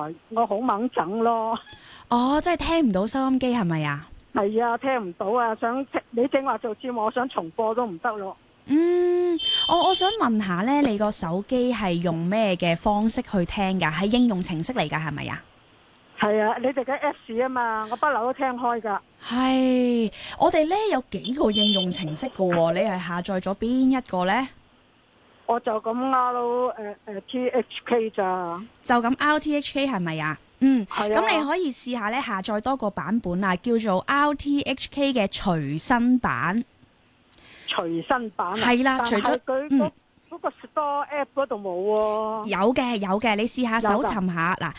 我好猛整咯。 哦，即係聽唔到收音機係咪啊？ 係啊，聽唔到啊！你正話做節目，我想重播都唔得咯。 我想問下咧，你個手機係用咩嘅方式去聽㗎？係應用程式嚟㗎係咪啊？ 係啊，你哋嘅 Apps 啊嘛，我不嬲都聽開㗎。 係，我哋咧有幾個應用程式㗎喎，你係下載咗邊一個呢？ 我就咁 THK 咋？ 就咁 RTHK 係咪啊？嗯， 係啊。 咁你可以試下咧下載多個版本啊，叫做 RTHK 嘅隨身版。 隨身版啊？ 係啦，除咗佢嗰個 Store App 嗰度冇喎。 有嘅，你試下搜尋下嗱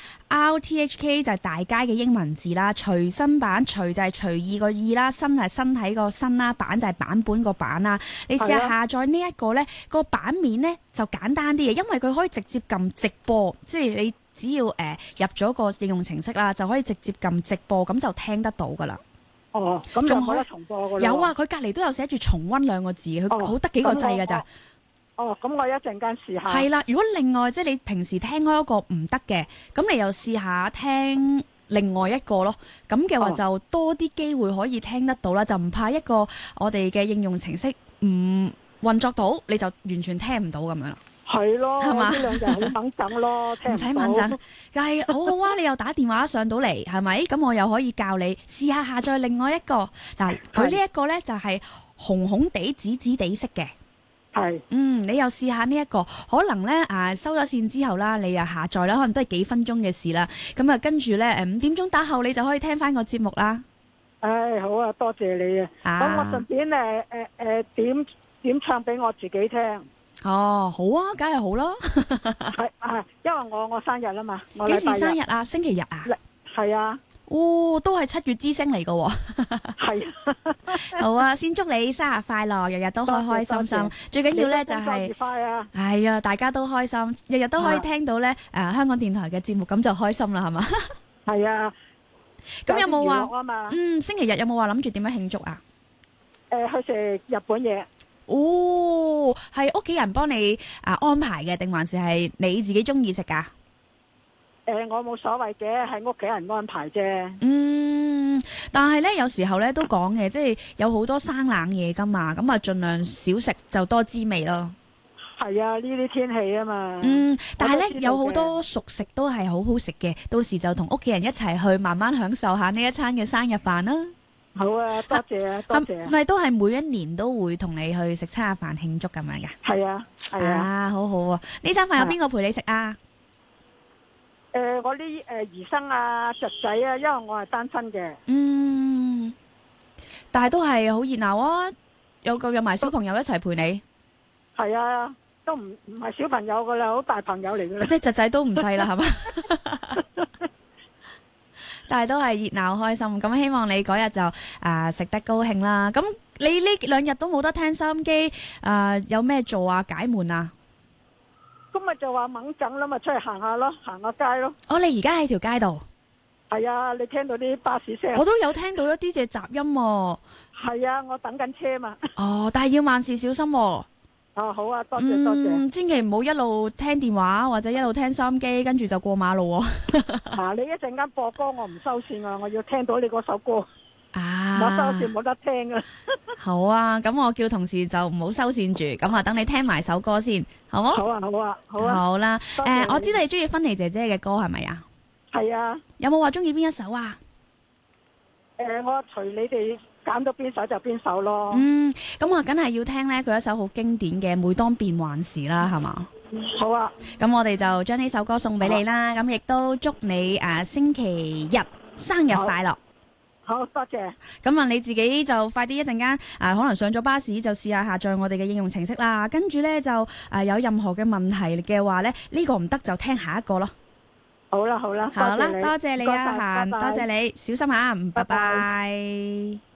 ，RTHK 就係大街嘅英文字啦，隨身版隨就係隨意個意啦，身係身體個身啦，版就係版本個版啦。你試下下載呢一個呢個版面呢就簡單啲嘅，因為佢可以直接撳直播，即係你只要入咗個應用程式啦，就可以直接撳直播，咁就聽得到噶啦。 哦，咁仲可以重播噶啦。 有啊，佢隔離都有寫住重溫兩個字，佢好得幾個掣噶咋。 哦，咁我一陣間試下。 係啦，如果另外即係你平時聽開一個唔得嘅，咁你又試下聽另外一個咯。咁嘅話就多啲機會可以聽得到啦，就唔怕一個我哋嘅應用程式唔運作到，你就完全聽唔到咁樣啦。 係咯， 係嘛？ 呢兩日好猛整咯，聽唔到。 唔使猛整，但係好好啊！你又打電話上到嚟，係咪？咁我又可以教你試下下載另外一個。嗱，佢呢一個呢就係紅紅地、紫紫地色嘅。 係， 你又試下呢一個，可能咧收咗線之後啦，你又下載啦，可能都係幾分鐘嘅事啦。咁啊，跟住咧5點鐘打後，你就可以聽翻個節目啦。 唉，好啊，多謝你啊。咁我順便點唱俾我自己聽。 哦，好啊，梗係好啦。 係因為我生日啦嘛。 幾時生日啊？星期日啊？ 係啊。 哦，都係7月之星嚟噶喎。 係。 好啊，先祝你生日快樂，日日都開開心心。最緊要咧就係係啊，大家都開心，日日都可以聽到咧香港電台嘅節目，咁就開心啦，係嘛？ 係啊。 咁有冇話星期日有冇話諗住點樣慶祝啊？ 去食日本嘢。 哦，係屋企人幫你安排嘅，定還是係你自己中意食噶？ 我冇所謂嘅，係屋企人安排啫。 但係咧有時候咧都講嘅，即係有好多生冷嘢噶嘛，咁啊盡量少食就多滋味咯。 係啊，呢啲天氣啊嘛。 但係咧有好多熟食都係好好食嘅，到時就同屋企人一齊去慢慢享受下呢一餐嘅生日飯啦。 好啊，多謝啊，多謝。 咪都係每一年都會同你去食餐飯慶祝咁樣噶。 係啊，係啊。 好好啊！呢餐飯有邊個陪你食啊？ 我啲兒生啊、侄仔啊，因為我係單身嘅。 但係都係好熱鬧啊！有埋小朋友一齊陪你。 係啊，都唔係小朋友噶啦，好大朋友嚟噶啦。 即係侄仔都唔細啦，係嘛？但係都係熱鬧開心，咁希望你嗰日就食得高興啦。咁你呢2日都冇得聽收音機，有咩做啊？解悶啊？ 咁咪就話猛整啦嘛，出去行下咯，行下街咯。 哦，你而家喺條街度？ 係啊，你聽到啲巴士聲？ 我都有聽到一啲嘅雜音喎。 係啊，我等緊車嘛。 哦，但係要萬事小心喎。 好啊，多謝多謝。 千祈唔好一路聽電話或者一路聽收音機，跟住就過馬路喎。 你一陣間播歌，我唔收線啊！我要聽到你嗰首歌。我收線冇得聽啊。 好啊，咁我叫同事就唔好收線住，咁啊等你聽埋首歌先，好冇？ 好啊，好啊，好啊。 好啦，我知道你中意芬妮姐姐嘅歌係咪啊？ 係啊。 有冇話中意邊一首啊？ 我隨你哋揀到邊首就邊首咯。 咁我梗係要聽咧佢一首好經典嘅《每當變幻時》啦，係嘛？ 好啊。咁我哋就將呢首歌送俾你啦，咁亦都祝你星期日生日快樂。 好，多謝。 咁你自己就快啲一陣間可能上咗巴士就試下載我哋嘅應用程式啦，跟住咧就有任何嘅問題嘅話咧，呢個唔得就聽下一個咯。 好啦，好啦， 好啦，多謝你啊，嫻，多謝你，小心啊，拜拜。